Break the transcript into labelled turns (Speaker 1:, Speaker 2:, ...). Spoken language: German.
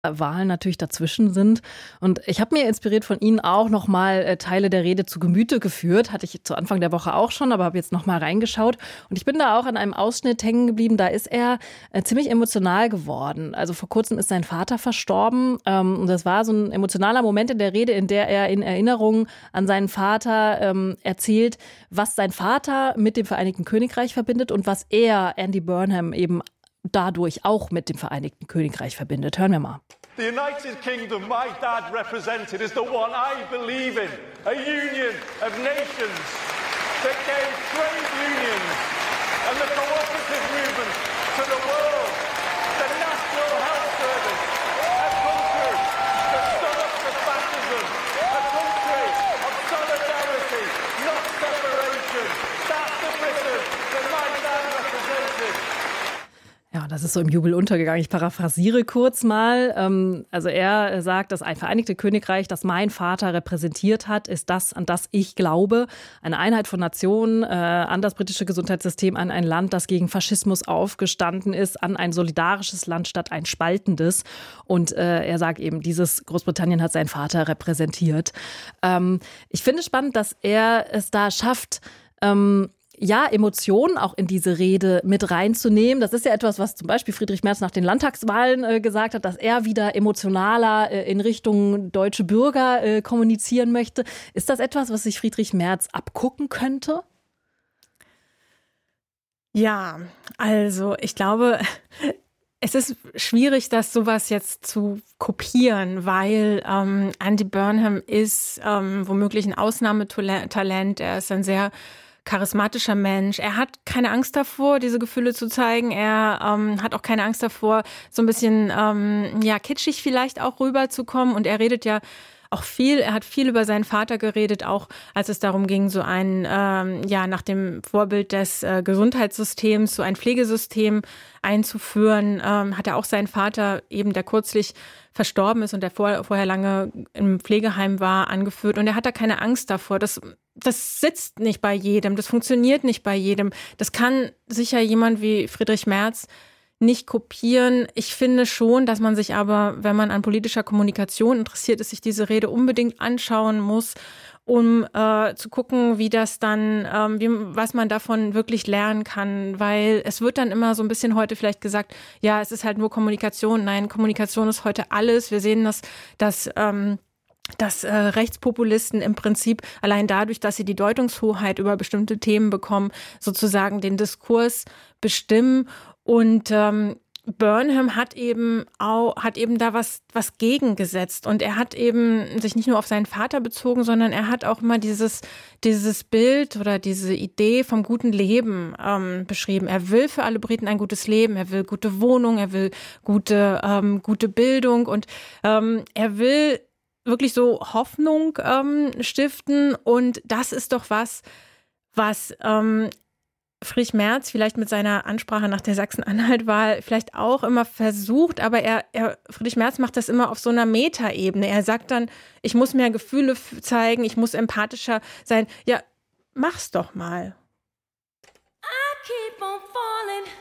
Speaker 1: Wahlen natürlich dazwischen sind. Und ich habe mir inspiriert von Ihnen auch nochmal Teile der Rede zu Gemüte geführt. Hatte ich zu Anfang der Woche auch schon, aber habe jetzt nochmal reingeschaut. Und ich bin da auch an einem Ausschnitt hängen geblieben. Da ist er ziemlich emotional geworden. Also vor kurzem ist sein Vater verstorben. Und das war so ein emotionaler Moment in der Rede, in der er in Erinnerung an seinen Vater erzählt, was sein Vater mit dem Vereinigten Königreich verbindet und was er, Andy Burnham, eben dadurch auch mit dem Vereinigten Königreich verbindet. Hören wir mal.
Speaker 2: The United Kingdom my dad represented is the one I believe in, a union of nations that gave trade unions and the cooperative movement to the world, the National Health Service, a country that stood up to fascism, a country of solidarity, not separation. That's the Britain that my dad represented.
Speaker 1: Ja, das ist so im Jubel untergegangen. Ich paraphrasiere kurz mal. Also er sagt, dass ein Vereinigtes Königreich, das mein Vater repräsentiert hat, ist das, an das ich glaube. Eine Einheit von Nationen, an das britische Gesundheitssystem, an ein Land, das gegen Faschismus aufgestanden ist, an ein solidarisches Land statt ein spaltendes. Und er sagt eben, dieses Großbritannien hat sein Vater repräsentiert. Ich finde spannend, dass er es da schafft, Emotionen auch in diese Rede mit reinzunehmen. Das ist ja etwas, was zum Beispiel Friedrich Merz nach den Landtagswahlen gesagt hat, dass er wieder emotionaler in Richtung deutsche Bürger kommunizieren möchte. Ist das etwas, was sich Friedrich Merz abgucken könnte?
Speaker 3: Ja, also ich glaube, es ist schwierig, das sowas jetzt zu kopieren, weil Andy Burnham ist womöglich ein Ausnahmetalent. Er ist ein sehr charismatischer Mensch. Er hat keine Angst davor, diese Gefühle zu zeigen. Er hat auch keine Angst davor, so ein bisschen kitschig vielleicht auch rüberzukommen. Und er redet ja auch viel. Er hat viel über seinen Vater geredet, auch als es darum ging, so ein nach dem Vorbild des Gesundheitssystems, so ein Pflegesystem einzuführen. Hat er auch seinen Vater, eben der kürzlich verstorben ist und der vorher lange im Pflegeheim war, angeführt. Und er hat da keine Angst davor. Das sitzt nicht bei jedem, das funktioniert nicht bei jedem. Das kann sicher jemand wie Friedrich Merz nicht kopieren. Ich finde schon, dass man sich aber, wenn man an politischer Kommunikation interessiert ist, sich diese Rede unbedingt anschauen muss, um zu gucken, wie das dann, was man davon wirklich lernen kann. Weil es wird dann immer so ein bisschen heute vielleicht gesagt, ja, es ist halt nur Kommunikation. Nein, Kommunikation ist heute alles. Wir sehen, dass Rechtspopulisten im Prinzip allein dadurch, dass sie die Deutungshoheit über bestimmte Themen bekommen, sozusagen den Diskurs bestimmen. Und Burnham hat eben da was gegengesetzt. Und er hat eben sich nicht nur auf seinen Vater bezogen, sondern er hat auch immer dieses Bild oder diese Idee vom guten Leben beschrieben. Er will für alle Briten ein gutes Leben, er will gute Wohnung, er will gute Bildung und er will wirklich so Hoffnung stiften. Und das ist doch was Friedrich Merz vielleicht mit seiner Ansprache nach der Sachsen-Anhalt-Wahl vielleicht auch immer versucht, aber Friedrich Merz macht das immer auf so einer Metaebene. Er sagt dann, ich muss mehr Gefühle zeigen, ich muss empathischer sein. Ja, mach's doch mal.
Speaker 4: I keep on falling.